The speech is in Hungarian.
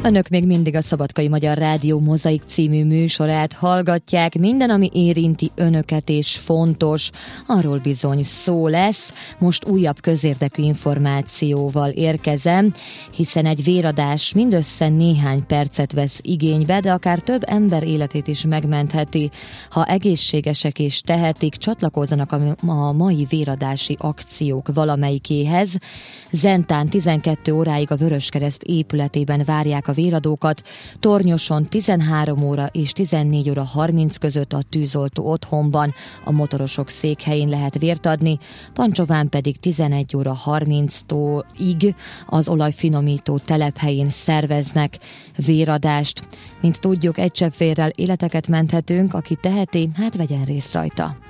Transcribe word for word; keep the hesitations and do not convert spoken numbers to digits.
Önök még mindig a Szabadkai Magyar Rádió Mozaik című műsorát hallgatják. Minden, ami érinti önöket és fontos, arról bizony szó lesz. Most újabb közérdekű információval érkezem, hiszen egy véradás mindössze néhány percet vesz igénybe, de akár több ember életét is megmentheti. Ha egészségesek és tehetik, csatlakozzanak a mai véradási akciók valamelyikéhez. Zentán tizenkét óráig a Vöröskereszt épületében várják a véradókat, Tornyoson tizenhárom óra és tizennégy óra harminc között a tűzoltó otthonban, a motorosok székhelyén lehet vért adni, Pancsován pedig tizenegy óra harmincig az olajfinomító telephelyén szerveznek véradást. Mint tudjuk, egy csepp vérrel életeket menthetünk, aki teheti, hát vegyen részt rajta.